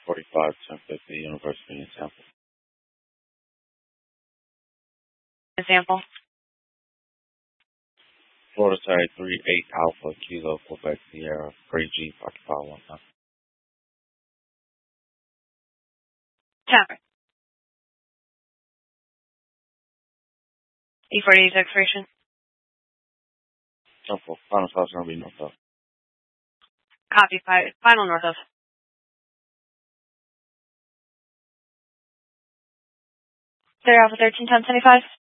45, 1050, University in Tampa. Example. Florida Tag 38 Alpha Kilo Quebec Sierra 3G Occupied 19. Tampa. E48's expiration. Temple. Final stop's going to be north of. Copy. Final north of. Clear Alpha 13, 1075.